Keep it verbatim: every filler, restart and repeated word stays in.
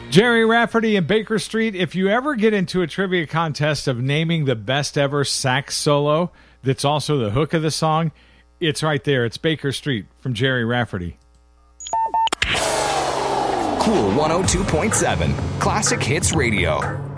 Jerry Rafferty and Baker Street. If you ever get into a trivia contest of naming the best ever sax solo that's also the hook of the song, it's right there. It's Baker Street from Jerry Rafferty. Cool one oh two point seven, Classic Hits Radio.